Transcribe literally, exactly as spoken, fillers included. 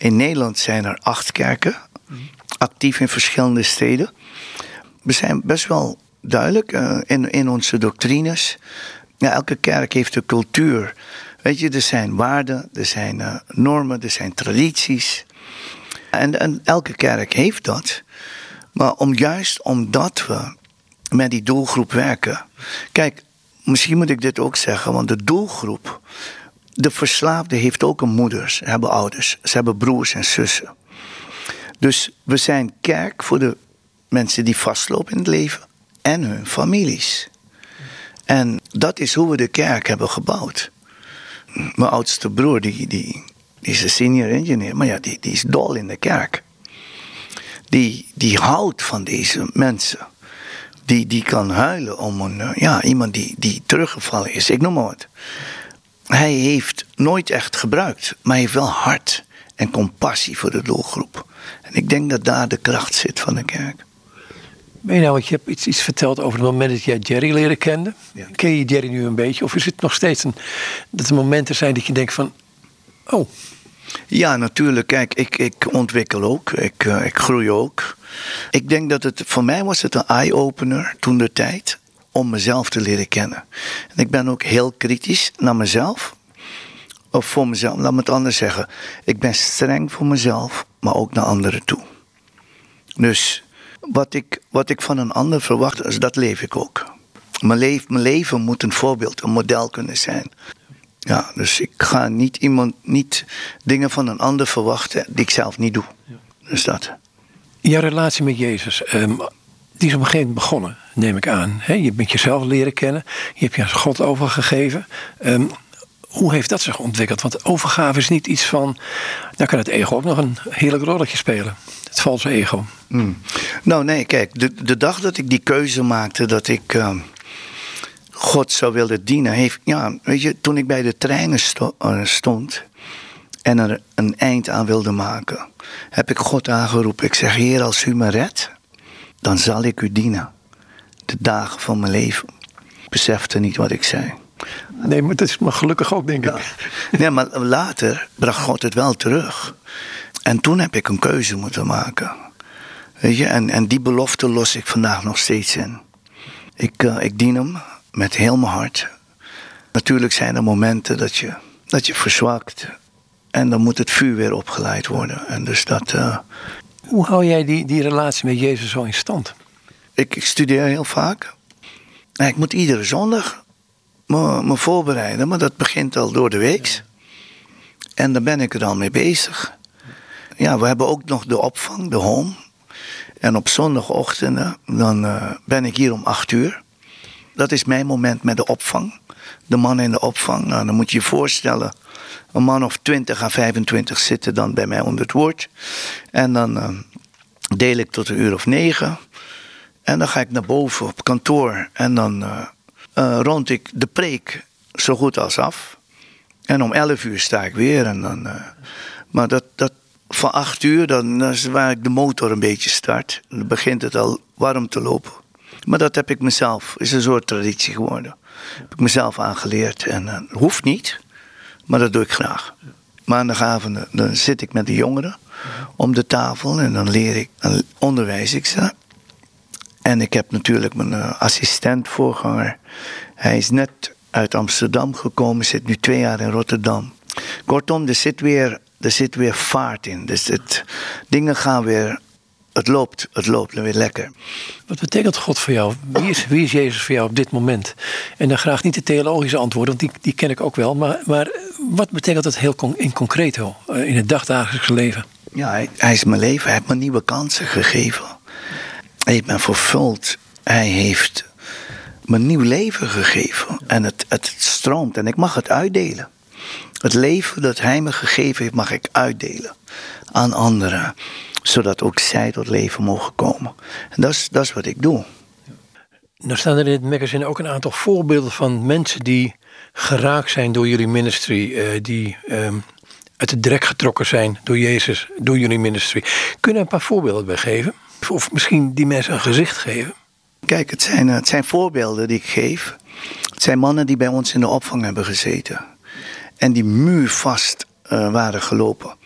In Nederland zijn er acht kerken, actief in verschillende steden. We zijn best wel duidelijk uh, in, in onze doctrines. Ja, elke kerk heeft een cultuur. Weet je, er zijn waarden, er zijn uh, normen, er zijn tradities. En, en elke kerk heeft dat. Maar om, juist omdat we met die doelgroep werken. Kijk, misschien moet ik dit ook zeggen, want de doelgroep, de verslaafde heeft ook een moeder, ze hebben ouders, ze hebben broers en zussen. Dus we zijn kerk voor de mensen die vastlopen in het leven en hun families. En dat is hoe we de kerk hebben gebouwd. Mijn oudste broer, die, die, die is een senior engineer, maar ja, die, die is dol in de kerk. Die, die houdt van deze mensen. Die, die kan huilen om een, ja, iemand die, die teruggevallen is. Ik noem maar wat. Hij heeft nooit echt gebruikt, maar hij heeft wel hart en compassie voor de doelgroep. En ik denk dat daar de kracht zit van de kerk. Ben je nou, want je hebt iets, iets verteld over het moment dat jij Jerry leren kende. Ja. Ken je Jerry nu een beetje? Of is het nog steeds een, dat er momenten zijn dat je denkt van, oh. Ja, natuurlijk. Kijk, ik, ik ontwikkel ook. Ik, uh, ik groei ook. Ik denk dat het, voor mij was het een eye-opener toen de tijd om mezelf te leren kennen. En ik ben ook heel kritisch naar mezelf. Of voor mezelf, laat me het anders zeggen. Ik ben streng voor mezelf, maar ook naar anderen toe. Dus wat ik, wat ik van een ander verwacht, dus dat leef ik ook. Mijn, leef, mijn leven moet een voorbeeld, een model kunnen zijn. Ja, dus ik ga niet iemand, niet dingen van een ander verwachten die ik zelf niet doe. Dus dat. Jouw relatie met Jezus, um, die is op een gegeven moment begonnen, neem ik aan. He, je bent jezelf leren kennen, je hebt je aan God overgegeven. Um, hoe heeft dat zich ontwikkeld? Want overgave is niet iets van, dan kan het ego ook nog een heerlijk rolletje spelen. Het valse ego. Hmm. Nou nee, kijk, de, de dag dat ik die keuze maakte, dat ik uh, God zou willen dienen, heeft, ja, weet je, toen ik bij de treinen sto- uh, stond en er een eind aan wilde maken, heb ik God aangeroepen. Ik zeg, Heer, als u me redt, dan zal ik u dienen. De dagen van mijn leven. Ik besefte niet wat ik zei. Nee, maar dat is maar gelukkig ook, denk ik. Ja. Nee, maar later bracht God het wel terug. En toen heb ik een keuze moeten maken. Weet je, en, en die belofte los ik vandaag nog steeds in. Ik, uh, ik dien hem met heel mijn hart. Natuurlijk zijn er momenten dat je, dat je verzwakt. En dan moet het vuur weer opgeleid worden. En dus dat, uh, Hoe hou jij die, die relatie met Jezus zo in stand? Ik, ik studeer heel vaak. En ik moet iedere zondag me, me voorbereiden. Maar dat begint al door de week. En daar ben ik er al mee bezig. Ja, we hebben ook nog de opvang, de home. En op zondagochtenden dan uh, ben ik hier om acht uur. Dat is mijn moment met de opvang. De mannen in de opvang. Nou, dan moet je je voorstellen. Een man of twintig à vijfentwintig zitten dan bij mij onder het woord. En dan uh, deel ik tot een uur of negen. En dan ga ik naar boven op kantoor. En dan uh, uh, rond ik de preek zo goed als af. En om elf uur sta ik weer. En dan, uh, maar dat, dat van acht uur, dan, dan is waar ik de motor een beetje start. Dan begint het al warm te lopen. Maar dat heb ik mezelf, is een soort traditie geworden. Heb ik mezelf aangeleerd. En uh, hoeft niet, maar dat doe ik graag. Maandagavonden, dan zit ik met de jongeren om de tafel. En dan leer ik, dan onderwijs ik ze. En ik heb natuurlijk mijn uh, assistent, voorganger. Hij is net uit Amsterdam gekomen, zit nu twee jaar in Rotterdam. Kortom, er zit weer, er zit weer vaart in. Dus het, dingen gaan weer, het loopt, het loopt weer lekker. Wat betekent God voor jou? Wie is, wie is Jezus voor jou op dit moment? En dan graag niet de theologische antwoorden, want die, die ken ik ook wel. Maar, maar wat betekent dat heel con- in concreto, uh, in het dagdagelijkse leven? Ja, hij, hij is mijn leven, hij heeft me nieuwe kansen gegeven. Hij heeft me vervuld. Hij heeft me een nieuw leven gegeven. En het, het stroomt en ik mag het uitdelen. Het leven dat hij me gegeven heeft, mag ik uitdelen aan anderen. Zodat ook zij tot leven mogen komen. En dat is, dat is wat ik doe. Nou staan er in het magazine ook een aantal voorbeelden van mensen die geraakt zijn door jullie ministry. Uh, die um, uit de drek getrokken zijn door Jezus, door jullie ministry. Kun je een paar voorbeelden bij geven? Of misschien die mensen een gezicht geven? Kijk, het zijn, het zijn voorbeelden die ik geef. Het zijn mannen die bij ons in de opvang hebben gezeten. En die muurvast uh, waren gelopen.